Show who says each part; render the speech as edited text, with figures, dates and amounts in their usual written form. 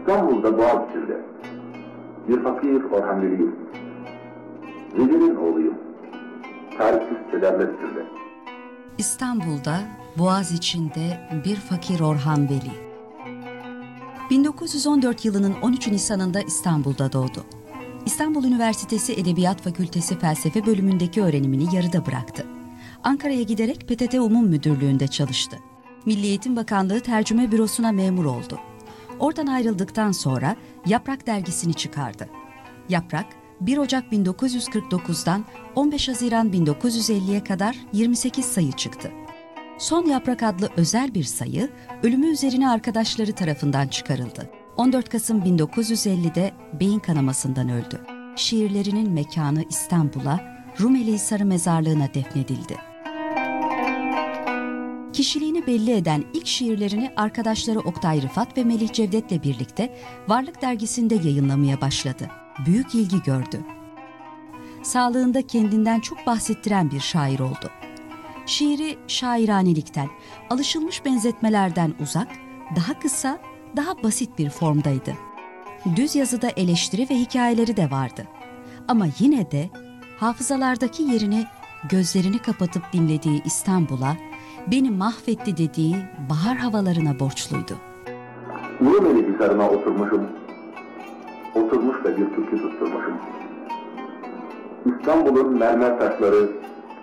Speaker 1: İstanbul'da Boğaziçi'nde bir fakir Orhan Veli'yim. Veli'nin oğluyum. Tarifsiz kederler içinde.
Speaker 2: İstanbul'da Boğaziçi'nde bir fakir Orhan Veli. 1914 yılının 13 Nisan'ında İstanbul'da doğdu. İstanbul Üniversitesi Edebiyat Fakültesi Felsefe bölümündeki öğrenimini yarıda bıraktı. Ankara'ya giderek PTT Umum Müdürlüğü'nde çalıştı. Milli Eğitim Bakanlığı Tercüme Bürosu'na memur oldu. Oradan ayrıldıktan sonra Yaprak dergisini çıkardı. Yaprak, 1 Ocak 1949'dan 15 Haziran 1950'ye kadar 28 sayı çıktı. Son Yaprak adlı özel bir sayı, ölümü üzerine arkadaşları tarafından çıkarıldı. 14 Kasım 1950'de beyin kanamasından öldü. Şiirlerinin mekanı İstanbul'a, Rumelihisarı mezarlığına defnedildi. Kişiliğini belli eden ilk şiirlerini arkadaşları Oktay Rıfat ve Melih Cevdet'le birlikte Varlık dergisinde yayınlamaya başladı. Büyük ilgi gördü. Sağlığında kendinden çok bahsettiren bir şair oldu. Şiiri şairanelikten, alışılmış benzetmelerden uzak, daha kısa, daha basit bir formdaydı. Düz yazıda eleştiri ve hikayeleri de vardı. Ama yine de hafızalardaki yerini gözlerini kapatıp dinlediği İstanbul'a, beni mahvetti dediği bahar havalarına borçluydu.
Speaker 1: Rumelihisarı'na oturmuşum. Oturmuş da bir türkü tutturmuşum. İstanbul'un mermer taşları